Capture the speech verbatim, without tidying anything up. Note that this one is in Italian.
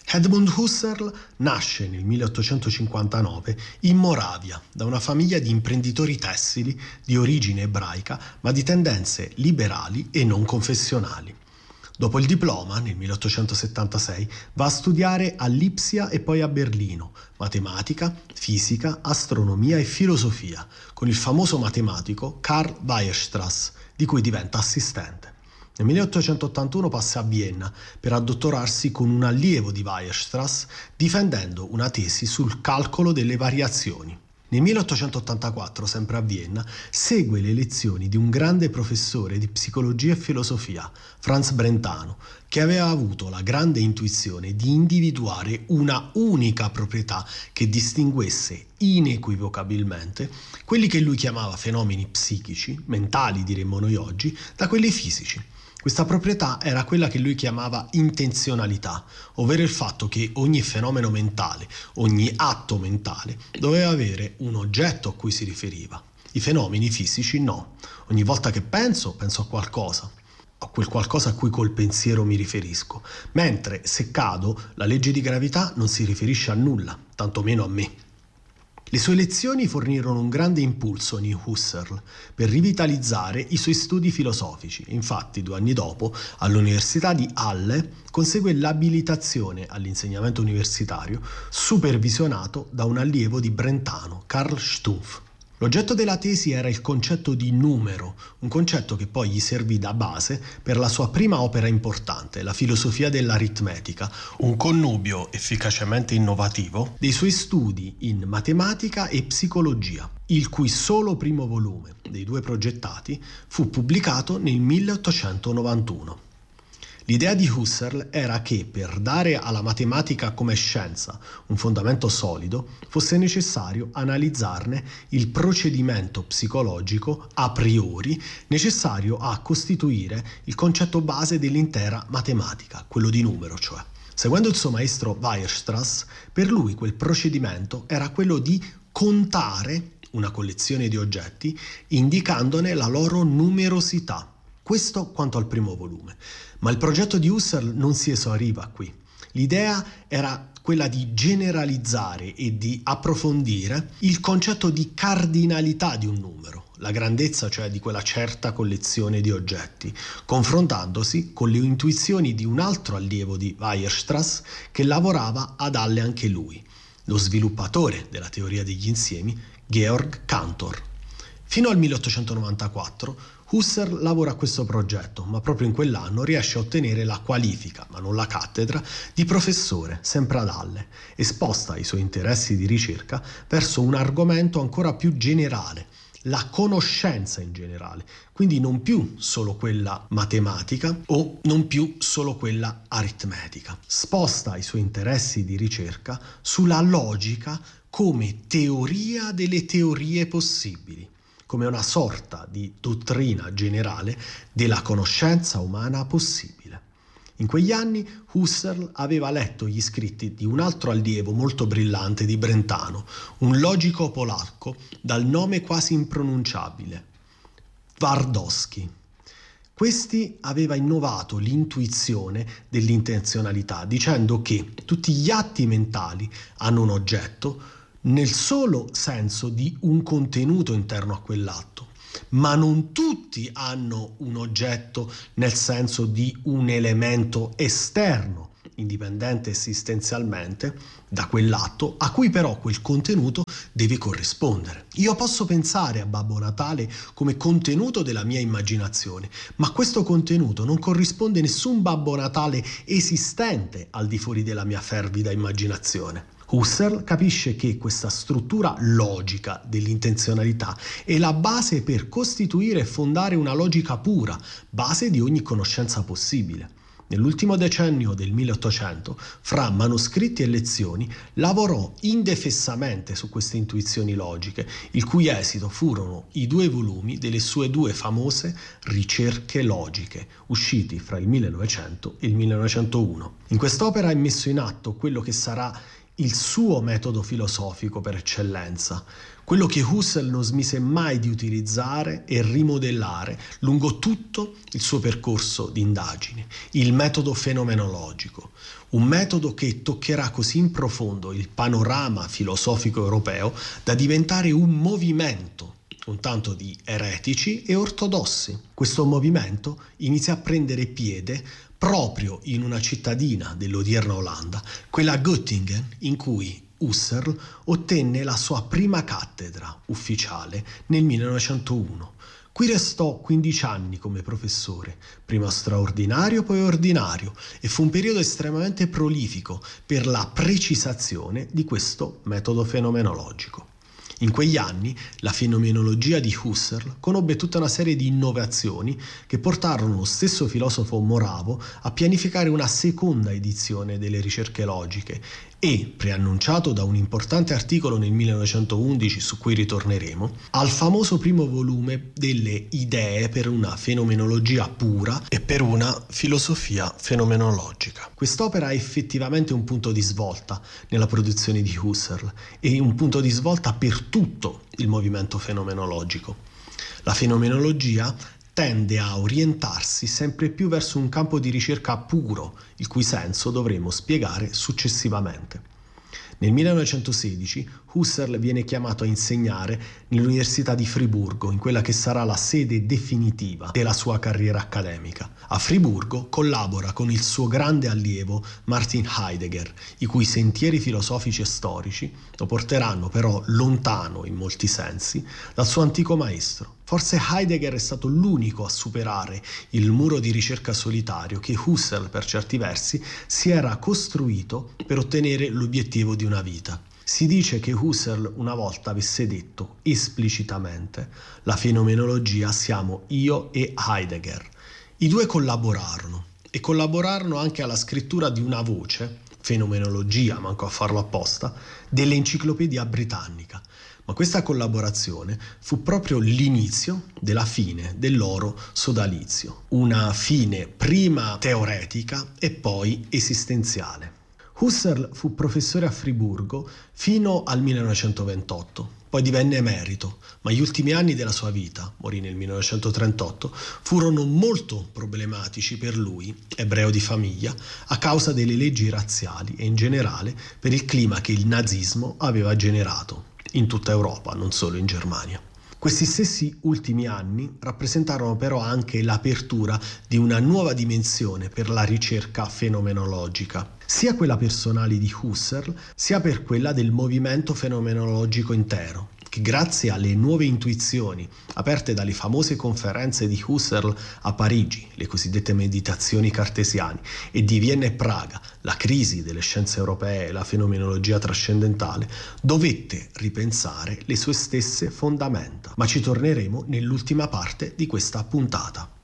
Edmund Husserl nasce nel milleottocentocinquantanove in Moravia da una famiglia di imprenditori tessili di origine ebraica ma di tendenze liberali e non confessionali. Dopo il diploma, nel milleottocentosettantasei, va a studiare a Lipsia e poi a Berlino matematica, fisica, astronomia e filosofia con il famoso matematico Karl Weierstrass, di cui diventa assistente. Nel milleottocentottantuno passa a Vienna per addottorarsi con un allievo di Weierstrass difendendo una tesi sul calcolo delle variazioni. Nel milleottocentottantaquattro, sempre a Vienna, segue le lezioni di un grande professore di psicologia e filosofia, Franz Brentano, che aveva avuto la grande intuizione di individuare una unica proprietà che distinguesse inequivocabilmente quelli che lui chiamava fenomeni psichici, mentali diremmo noi oggi, da quelli fisici. Questa proprietà era quella che lui chiamava intenzionalità, ovvero il fatto che ogni fenomeno mentale, ogni atto mentale, doveva avere un oggetto a cui si riferiva. I fenomeni fisici no. Ogni volta che penso, penso a qualcosa, a quel qualcosa a cui col pensiero mi riferisco, mentre se cado, la legge di gravità non si riferisce a nulla, tantomeno a me. Le sue lezioni fornirono un grande impulso in Husserl per rivitalizzare i suoi studi filosofici. Infatti, due anni dopo, all'Università di Halle consegue l'abilitazione all'insegnamento universitario, supervisionato da un allievo di Brentano, Karl Stumpf. L'oggetto della tesi era il concetto di numero, un concetto che poi gli servì da base per la sua prima opera importante, la filosofia dell'aritmetica, un connubio efficacemente innovativo dei suoi studi in matematica e psicologia, il cui solo primo volume, dei due progettati, fu pubblicato nel milleottocentonovantuno. L'idea di Husserl era che per dare alla matematica come scienza un fondamento solido fosse necessario analizzarne il procedimento psicologico a priori necessario a costituire il concetto base dell'intera matematica, quello di numero cioè. Seguendo il suo maestro Weierstrass, per lui quel procedimento era quello di contare una collezione di oggetti indicandone la loro numerosità. Questo quanto al primo volume. Ma il progetto di Husserl non si esauriva qui. L'idea era quella di generalizzare e di approfondire il concetto di cardinalità di un numero, la grandezza cioè di quella certa collezione di oggetti, confrontandosi con le intuizioni di un altro allievo di Weierstrass che lavorava ad Halle anche lui, lo sviluppatore della teoria degli insiemi, Georg Cantor. Fino al milleottocentonovantaquattro Husserl lavora a questo progetto, ma proprio in quell'anno riesce a ottenere la qualifica, ma non la cattedra, di professore, sempre ad Halle, e sposta i suoi interessi di ricerca verso un argomento ancora più generale, la conoscenza in generale, quindi non più solo quella matematica o non più solo quella aritmetica. Sposta i suoi interessi di ricerca sulla logica come teoria delle teorie possibili, come una sorta di dottrina generale della conoscenza umana possibile. In quegli anni Husserl aveva letto gli scritti di un altro allievo molto brillante di Brentano, un logico polacco dal nome quasi impronunciabile, Twardowski. Questi aveva innovato l'intuizione dell'intenzionalità, dicendo che tutti gli atti mentali hanno un oggetto, nel solo senso di un contenuto interno a quell'atto, ma non tutti hanno un oggetto nel senso di un elemento esterno, indipendente esistenzialmente da quell'atto, a cui però quel contenuto deve corrispondere. Io posso pensare a Babbo Natale come contenuto della mia immaginazione, ma questo contenuto non corrisponde a nessun Babbo Natale esistente al di fuori della mia fervida immaginazione. Husserl capisce che questa struttura logica dell'intenzionalità è la base per costituire e fondare una logica pura, base di ogni conoscenza possibile. Nell'ultimo decennio del milleottocento, fra manoscritti e lezioni, lavorò indefessamente su queste intuizioni logiche, il cui esito furono i due volumi delle sue due famose Ricerche logiche, usciti fra il millenovecento e il millenovecentouno. In quest'opera è messo in atto quello che sarà il suo metodo filosofico per eccellenza, quello che Husserl non smise mai di utilizzare e rimodellare lungo tutto il suo percorso di indagine, il metodo fenomenologico, un metodo che toccherà così in profondo il panorama filosofico europeo da diventare un movimento, un tanto di eretici e ortodossi. Questo movimento inizia a prendere piede proprio in una cittadina dell'odierna Olanda, quella Göttingen, in cui Husserl ottenne la sua prima cattedra ufficiale nel millenovecentouno. Qui restò quindici anni come professore, prima straordinario poi ordinario, e fu un periodo estremamente prolifico per la precisazione di questo metodo fenomenologico. In quegli anni la fenomenologia di Husserl conobbe tutta una serie di innovazioni che portarono lo stesso filosofo moravo a pianificare una seconda edizione delle ricerche logiche e, preannunciato da un importante articolo nel millenovecentoundici su cui ritorneremo, al famoso primo volume delle idee per una fenomenologia pura e per una filosofia fenomenologica. Quest'opera è effettivamente un punto di svolta nella produzione di Husserl e un punto di svolta per tutto il movimento fenomenologico. La fenomenologia tende a orientarsi sempre più verso un campo di ricerca puro, il cui senso dovremo spiegare successivamente. Nel millenovecentosedici Husserl viene chiamato a insegnare nell'Università di Friburgo, in quella che sarà la sede definitiva della sua carriera accademica. A Friburgo collabora con il suo grande allievo Martin Heidegger, i cui sentieri filosofici e storici lo porteranno però lontano in molti sensi dal suo antico maestro. Forse Heidegger è stato l'unico a superare il muro di ricerca solitario che Husserl, per certi versi, si era costruito per ottenere l'obiettivo di una vita. Si dice che Husserl una volta avesse detto esplicitamente: la fenomenologia siamo io e Heidegger. I due collaborarono e collaborarono anche alla scrittura di una voce, fenomenologia, manco a farlo apposta, dell'Enciclopedia Britannica. Ma questa collaborazione fu proprio l'inizio della fine del loro sodalizio, una fine prima teoretica e poi esistenziale. Husserl fu professore a Friburgo fino al millenovecentoventotto, poi divenne emerito, ma gli ultimi anni della sua vita, morì nel millenovecentotrentotto, furono molto problematici per lui, ebreo di famiglia, a causa delle leggi razziali e in generale per il clima che il nazismo aveva generato in tutta Europa, non solo in Germania. Questi stessi ultimi anni rappresentarono però anche l'apertura di una nuova dimensione per la ricerca fenomenologica, sia quella personale di Husserl, sia per quella del movimento fenomenologico intero, che grazie alle nuove intuizioni aperte dalle famose conferenze di Husserl a Parigi, le cosiddette meditazioni cartesiane, e di Vienna e Praga, la crisi delle scienze europee e la fenomenologia trascendentale, dovette ripensare le sue stesse fondamenta. Ma ci torneremo nell'ultima parte di questa puntata.